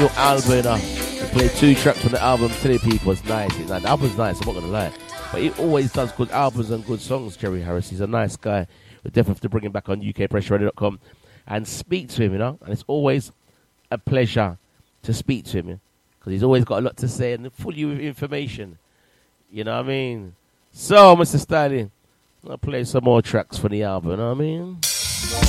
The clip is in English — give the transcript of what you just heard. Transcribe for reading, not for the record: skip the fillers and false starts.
Your album, you know. We played 2 tracks from the album. Telling people it's nice. The album's nice, I'm not going to lie. But he always does good albums and good songs, Jerry Harris. He's a nice guy. We definitely have to bring him back on ukpressure.com and speak to him, you know. And it's always a pleasure to speak to him, yeah? Because he's always got a lot to say and full of information. You know what I mean? So, Mr. Styling, I'll play some more tracks for the album, you know what I mean?